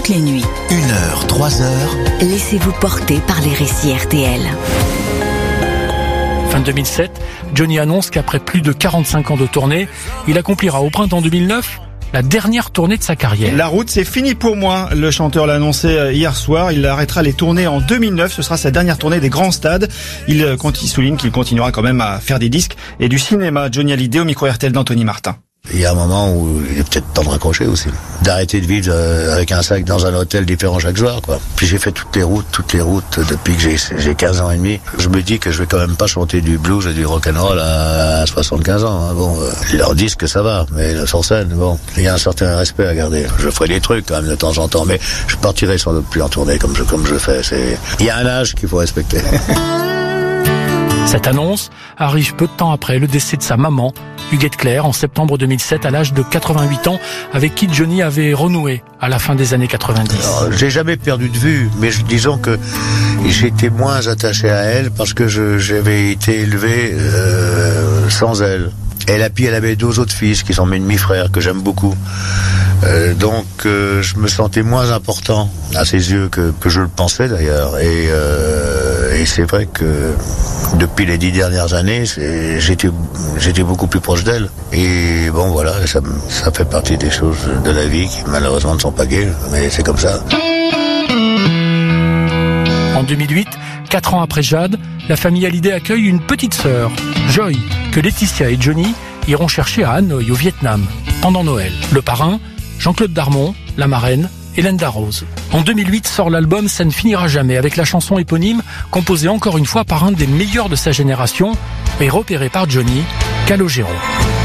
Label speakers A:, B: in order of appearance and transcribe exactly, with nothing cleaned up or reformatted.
A: les nuits.
B: Une heure, trois heures.
A: Laissez-vous porter par les récits R T L.
C: Fin deux mille sept, Johnny annonce qu'après plus de quarante-cinq ans de tournée, il accomplira au printemps deux mille neuf la dernière tournée de sa carrière.
D: La route, c'est fini pour moi. Le chanteur l'a annoncé hier soir. Il arrêtera les tournées en deux mille neuf. Ce sera sa dernière tournée des grands stades. Il, il souligne qu'il continuera quand même à faire des disques et du cinéma. Johnny Hallyday au micro R T L d'Anthony Martin.
E: Il y a un moment où il est peut-être temps de raccrocher aussi. D'arrêter de vivre avec un sac dans un hôtel différent chaque soir, quoi. Puis j'ai fait toutes les routes, toutes les routes depuis que j'ai, j'ai quinze ans et demi. Je me dis que je vais quand même pas chanter du blues et du rock'n'roll à soixante-quinze ans. Hein. Bon, euh, ils leur disent que ça va, mais sur scène, bon, il y a un certain respect à garder. Je ferai des trucs quand même de temps en temps, mais je partirai sans doute plus en tournée comme je, comme je fais. C'est, il y a un âge qu'il faut respecter.
C: Cette annonce arrive peu de temps après le décès de sa maman, Huguette Claire, en septembre deux mille sept, à l'âge de quatre-vingt-huit ans, avec qui Johnny avait renoué à la fin des années quatre-vingt-dix.
E: Alors, j'ai jamais perdu de vue, mais disons que j'étais moins attaché à elle parce que je, j'avais été élevé euh, sans elle. Elle a puis elle avait deux autres fils qui sont mes demi-frères que j'aime beaucoup. Euh, donc euh, je me sentais moins important à ses yeux que, que je le pensais d'ailleurs. Et, euh, et c'est vrai que depuis les dix dernières années, c'est, j'étais, j'étais beaucoup plus proche d'elle. Et bon voilà, ça, ça fait partie des choses de la vie qui malheureusement ne sont pas gaies, mais c'est comme ça.
C: En deux mille huit, quatre ans après Jade, la famille Hallyday accueille une petite sœur, Joy, que Laetitia et Johnny iront chercher à Hanoï, au Vietnam, pendant Noël. Le parrain, Jean-Claude Darmon, la marraine, Hélène Darroze. En deux mille huit sort l'album Ça ne finira jamais, avec la chanson éponyme, composée encore une fois par un des meilleurs de sa génération, et repéré par Johnny, Calogero.